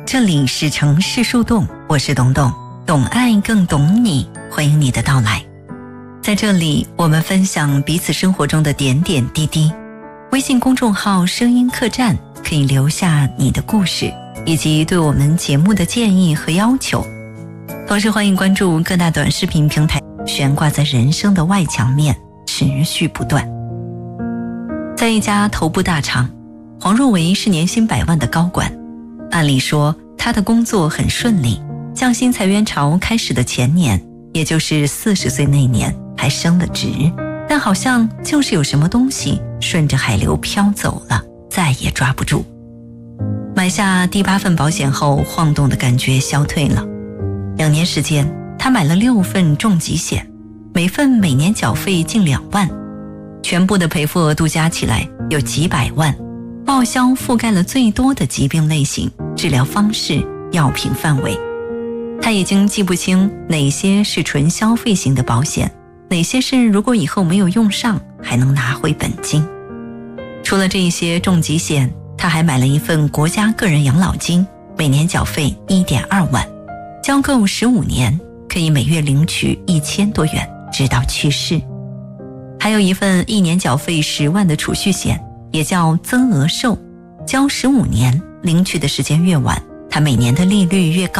这里是城市树洞，我是董董，懂爱更懂你，欢迎你的到来。在这里，我们分享彼此生活中的点点滴滴。微信公众号声音客栈可以留下你的故事，以及对我们节目的建议和要求。同时欢迎关注各大短视频平台，悬挂在人生的外墙面，持续不断。在一家头部大厂，黄若维是年薪100万的高管。按理说他的工作很顺利，降薪裁员潮开始的前年，也就是40岁那年还升了职，但好像就是有什么东西顺着海流飘走了，再也抓不住。买下第8份保险后，晃动的感觉消退了。2年时间，他买了6份重疾险，每份每年缴费近2万，全部的赔付额度加起来有几百万，报销覆盖了最多的疾病类型、治疗方式、药品范围。他已经记不清哪些是纯消费型的保险，哪些是如果以后没有用上还能拿回本金。除了这些重疾险，他还买了一份国家个人养老金，每年缴费1.2万，交够15年，可以每月领取1000多元，直到去世。还有一份1年缴费10万的储蓄险，也叫增额寿，交15年，领取的时间越晚，他每年的利率越高。